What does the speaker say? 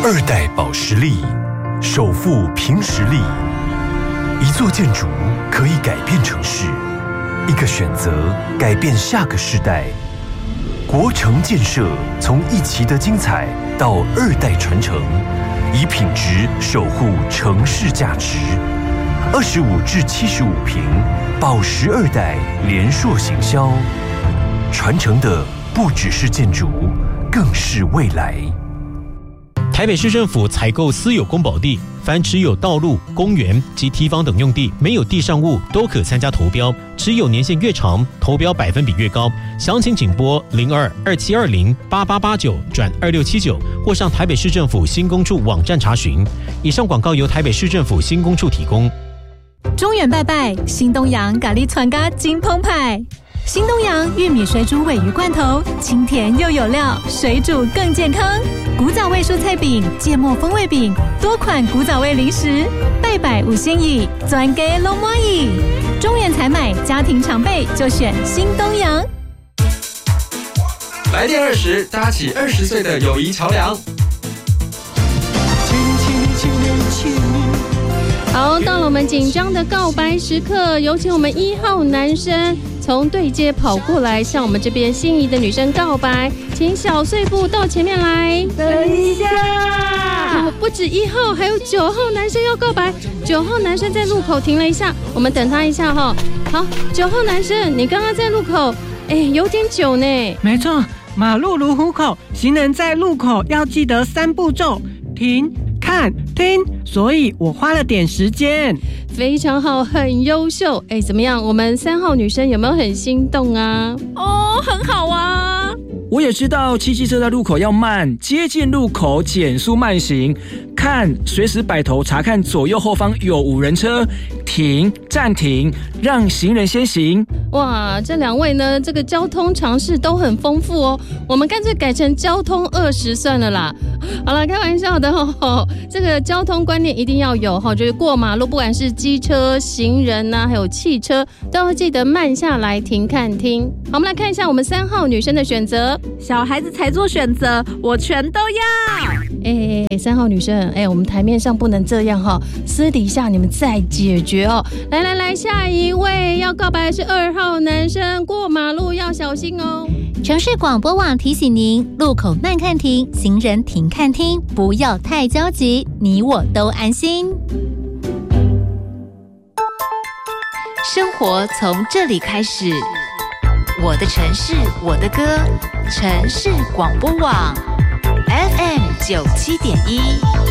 二代保实力，首富凭实力。一座建筑可以改变城市，一个选择改变下个世代。国城建设从一期的精彩到二代传承，以品质守护城市价值。25至75坪，保实二代联硕行销，传承的不只是建筑，更是未来。 台北市政府采购私有公保地，凡持有道路、公园及堤防等用地，没有地上物都可参加投标，持有年限越长，投标百分比越高。详情请拨02-2720-8889-2679，或上台北市政府新工处网站查询。以上广告由台北市政府新工处提供。 中原拜拜，新东阳咖喱串咖金澎湃。新东阳玉米水煮鲔鱼罐头，清甜又有料，水煮更健康。古早味蔬菜饼、芥末风味饼，多款古早味零食，拜拜五星椅，专给龙妈椅。中原采买，家庭常备就选新东阳。 来电20，搭起20岁的友谊桥梁。 好，到了我们紧张的告白时刻，有请我们1号男生从对街跑过来，向我们这边心仪的女生告白，请小碎步到前面来。 等一下， 不止1号，还有9号男生要告白。9号男生在路口停了一下，我们等他一下哈。好，9号男生，你刚刚在路口，有点久呢。 没错，马路如虎口，行人在路口要记得3步骤：停、看、听，所以我花了点时间。 非常好，很优秀。怎么样？我们3号女生有没有很心动啊？ 哦，很好啊。 我也知道骑机车在路口要慢，接近路口减速慢行，看随时摆头查看左右后方有无人车，停暂停，让行人先行。 哇，这2位呢，这个交通常识都很丰富哦。我们干脆改成交通20算了啦。好了，开玩笑的哦。这个交通观念一定要有哈，就是过马路，不管是机车、行人啊，还有汽车，都要记得慢下来停看听。好，我们来看一下我们3号女生的选择。 小孩子才做选择，我全都要。 3号女生，我们台面上不能这样哈，私底下你们再解决哦。来，下一位要告白的是2号男生，过马路要小心哦。 城市广播网提醒您：路口慢看停，行人停看听，不要太焦急，你我都安心。 生活从这里开始，我的城市，我的歌，城市广播网 FM 97.1。